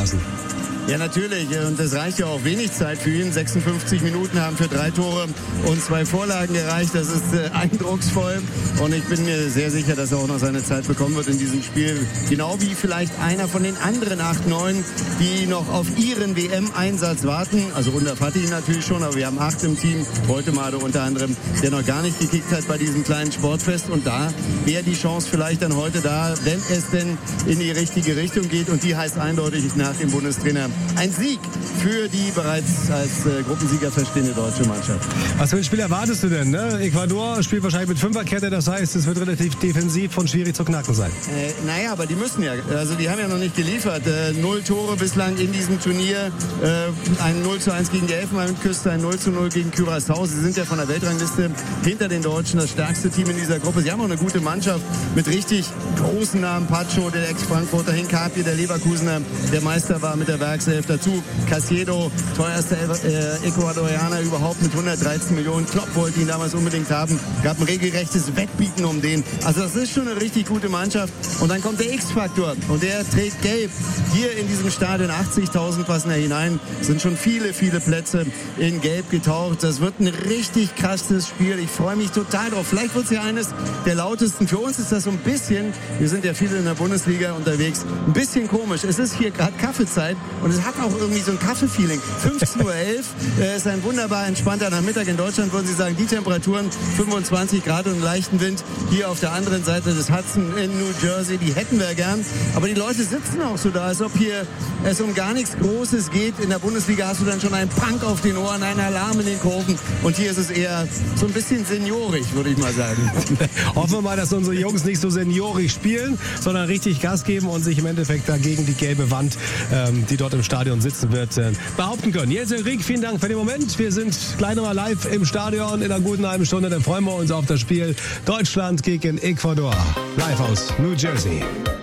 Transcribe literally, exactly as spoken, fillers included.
lassen. Ja, natürlich. Und das reicht ja auch wenig Zeit für ihn. sechsundfünfzig Minuten haben für drei Tore und zwei Vorlagen gereicht. Das ist äh, eindrucksvoll. Und ich bin mir sehr sicher, dass er auch noch seine Zeit bekommen wird in diesem Spiel. Genau wie vielleicht einer von den anderen acht, neun, die noch auf ihren W M-Einsatz warten. Also Unter Fatih natürlich schon, aber wir haben acht im Team. Woltemade unter anderem, der noch gar nicht gekickt hat bei diesem kleinen Sportfest. Und da wäre die Chance vielleicht dann heute da, wenn es denn in die richtige Richtung geht. Und die heißt eindeutig nach dem Bundestrainer ein Sieg für die bereits als äh, Gruppensieger verstehende deutsche Mannschaft. Was für ein Spiel erwartest du denn? Ne? Ecuador spielt wahrscheinlich mit Fünferkette, das heißt, es wird relativ defensiv und schwierig zu knacken sein. Äh, naja, aber die müssen ja. Also die haben ja noch nicht geliefert. Äh, null Tore bislang in diesem Turnier. Äh, ein null zu eins gegen die Elfenbeinküste, ein null zu null gegen Curaçao. Sie sind ja von der Weltrangliste hinter den Deutschen das stärkste Team in dieser Gruppe. Sie haben auch eine gute Mannschaft mit richtig großen Namen. Pacho, der Ex-Frankfurter, Hincapie, der Leverkusener, der Meister war mit der Werkself. Dazu Caicedo, teuerster äh, Ecuadorianer überhaupt mit hundertdreizehn Millionen. Klopp wollte ihn damals unbedingt haben. Gab ein regelrechtes Wettbieten um den. Also das ist schon eine richtig gute Mannschaft. Und dann kommt der X-Faktor und der trägt gelb. Hier in diesem Stadion achtzigtausend passen da hinein. Sind schon viele, viele Plätze in gelb getaucht. Das wird ein richtig krasses Spiel. Ich freue mich total drauf. Vielleicht wird es ja eines der lautesten. Für uns ist das so ein bisschen, wir sind ja viele in der Bundesliga unterwegs, ein bisschen komisch. Es ist hier gerade Kaffeezeit und es hat auch irgendwie so ein Kaffee-Feeling. fünfzehn Uhr elf äh, ist ein wunderbar entspannter Nachmittag. In Deutschland würden Sie sagen, die Temperaturen fünfundzwanzig Grad und einen leichten Wind. Hier auf der anderen Seite des Hudson in New Jersey, die hätten wir gern. Aber die Leute sitzen auch so da, als ob hier es um gar nichts Großes geht. In der Bundesliga hast du dann schon einen Punk auf den Ohren, einen Alarm in den Kurven. Und hier ist es eher so ein bisschen seniorig, würde ich mal sagen. Hoffen wir mal, dass unsere Jungs nicht so seniorig spielen, sondern richtig Gas geben und sich im Endeffekt dagegen die gelbe Wand, ähm, die dort im Stadion sitzen wird, äh, behaupten können. Jetzt Enrique, vielen Dank für den Moment. Wir sind gleich nochmal live im Stadion in einer guten halben Stunde. Dann freuen wir uns auf das Spiel Deutschland gegen Ecuador. Live aus New Jersey.